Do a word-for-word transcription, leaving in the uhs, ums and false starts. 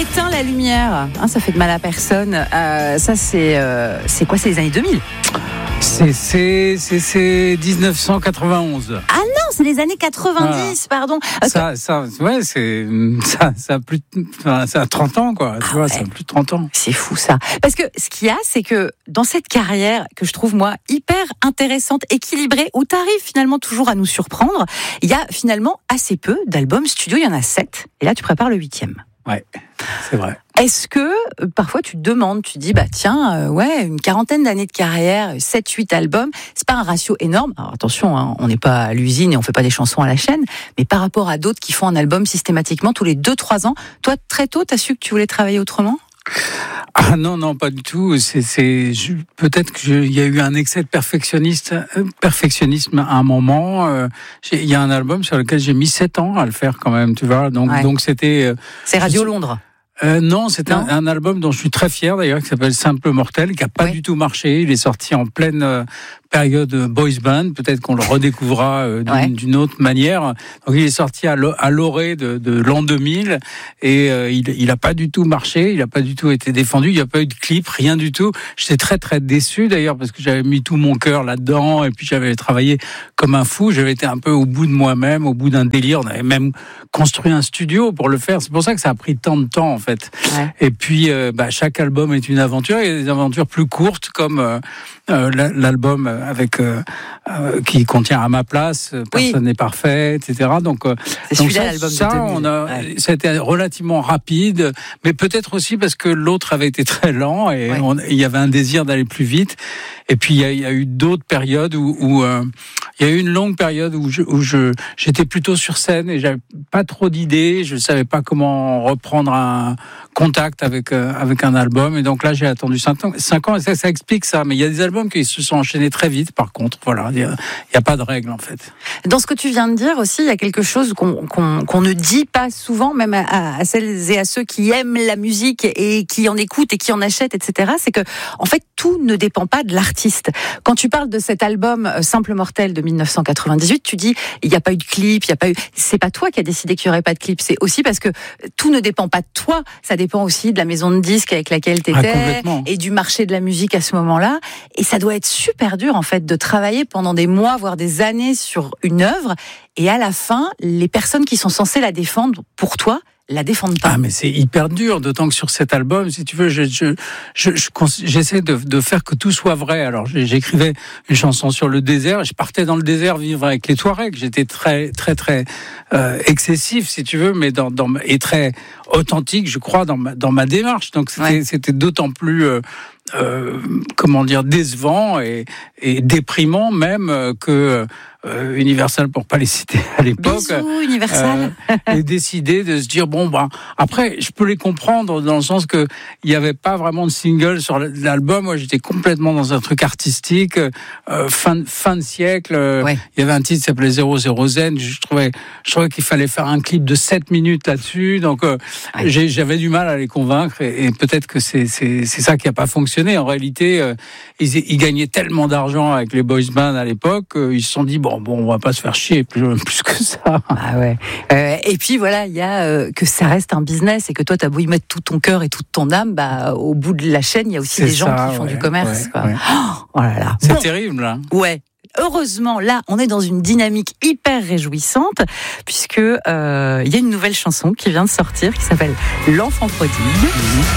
Éteins la lumière, hein, ça fait de mal à personne. Euh, ça, c'est, euh, c'est quoi? C'est les années deux mille? C'est, c'est, c'est, c'est dix-neuf cent quatre-vingt-onze. Ah non, c'est les années quatre-vingt-dix, voilà. Pardon. Ça, ça, ouais, c'est, ça, ça a plus, de, enfin, ça a trente ans, quoi. Tu ah vois, ouais. ça a plus de trente ans. C'est fou, ça. Parce que ce qu'il y a, c'est que dans cette carrière que je trouve, moi, hyper intéressante, équilibrée, où tu arrives finalement toujours à nous surprendre, il y a finalement assez peu d'albums studio. Il y en a sept. Et là, tu prépares le huitième. Ouais, c'est vrai. Est-ce que euh, parfois tu te demandes, tu te dis bah tiens euh, ouais une quarantaine d'années de carrière, sept huit albums, c'est pas un ratio énorme. Alors attention, hein, on n'est pas à l'usine et on fait pas des chansons à la chaîne, mais par rapport à d'autres qui font un album systématiquement tous les deux trois ans, toi très tôt t'as su que tu voulais travailler autrement? Ah non, non, pas du tout. C'est, c'est, je, peut-être qu'il y a eu un excès de perfectionniste, euh, perfectionnisme à un moment. Euh, il y a un album sur lequel j'ai mis sept ans à le faire quand même, tu vois. Donc, ouais. donc c'était. Euh, c'est Radio je, Londres. Euh, non, c'est un, un album dont je suis très fier d'ailleurs, qui s'appelle Simple Mortel, qui a pas oui. du tout marché. Il est sorti en pleine euh, période boys band. Peut-être qu'on le redécouvrira euh, d'une, ouais. d'une autre manière. Donc il est sorti à, à l'orée de, de l'an deux mille et euh, il, il a pas du tout marché. Il a pas du tout été défendu. Il y a pas eu de clip, rien du tout. J'étais très très déçu d'ailleurs parce que j'avais mis tout mon cœur là-dedans et puis j'avais travaillé comme un fou. J'avais été un peu au bout de moi-même, au bout d'un délire. On avait même construit un studio pour le faire. C'est pour ça que ça a pris tant de temps en fait. Ouais. Et puis, euh, bah, chaque album est une aventure. Il y a des aventures plus courtes, comme euh, euh, l'album avec euh, euh, qui contient À ma place, Personne n'est oui. parfait, et cetera. Donc, euh, c'est donc celui-là, ça, l'album ça, de on a, ouais. ça a été relativement rapide, mais peut-être aussi parce que l'autre avait été très lent et ouais. on, il y avait un désir d'aller plus vite. Et puis, il y a, il y a eu d'autres périodes où, où euh, il y a eu une longue période où je, où je, j'étais plutôt sur scène et j'avais pas trop d'idées. Je savais pas comment reprendre un contact avec euh, avec un album. Et donc là, j'ai attendu cinq ans, cinq ans et ça, ça explique ça. Mais il y a des albums qui se sont enchaînés très vite. Par contre, voilà, il y a, il y a pas de règle en fait. Dans ce que tu viens de dire aussi, il y a quelque chose qu'on qu'on, qu'on ne dit pas souvent, même à, à celles et à ceux qui aiment la musique et qui en écoutent et qui en achètent, et cetera. C'est que en fait, tout ne dépend pas de l'artiste. Quand tu parles de cet album Simple Mortel de dix-neuf cent quatre-vingt-dix-huit, tu dis il n'y a pas eu de clip, il y a pas eu. C'est pas toi qui as décidé qu'il n'y aurait pas de clip. C'est aussi parce que tout ne dépend pas de toi. Ça dépend aussi de la maison de disques avec laquelle tu étais ah, et du marché de la musique à ce moment-là. Et ça doit être super dur en fait de travailler pendant des mois, voire des années sur une œuvre. Et à la fin, les personnes qui sont censées la défendre pour toi la défendent pas. Ah mais c'est hyper dur, d'autant que sur cet album, si tu veux, je, je, je, je j'essaie de, de faire que tout soit vrai. Alors j'écrivais une chanson sur le désert, je partais dans le désert vivre avec les Touaregs. J'étais très très très euh, excessif, si tu veux, mais dans, dans et très authentique, je crois, dans ma dans ma démarche. Donc c'était ouais. c'était d'autant plus euh, euh, comment dire décevant et, et déprimant même euh, que Euh, Universal, pour pas les citer à l'époque, Bisous, Universal. euh, et décidé de se dire bon bah après je peux les comprendre dans le sens que il y avait pas vraiment de single sur l'album. Moi j'étais complètement dans un truc artistique euh, fin fin de siècle. Ouais. Il y avait un titre qui s'appelait zéro zéro Zen. Je trouvais je trouvais qu'il fallait faire un clip de sept minutes là-dessus. Donc euh, ouais. j'ai, j'avais du mal à les convaincre et, et peut-être que c'est c'est c'est ça qui a pas fonctionné. En réalité, euh, ils ils gagnaient tellement d'argent avec les boys bands à l'époque, euh, ils se sont dit bon Bon, on va pas se faire chier plus, plus que ça. Ah ouais. Euh, et puis voilà, il y a euh, que ça reste un business et que toi, t'as beau y mettre tout ton cœur et toute ton âme, bah au bout de la chaîne, il y a aussi c'est des gens ça, qui font ouais, du commerce. Ouais, quoi. Ouais. Oh là là. C'est bon. terrible, là. Ouais. Heureusement, là, on est dans une dynamique hyper réjouissante puisque euh, il y a une nouvelle chanson qui vient de sortir qui s'appelle L'Enfant Prodigue. Mmh.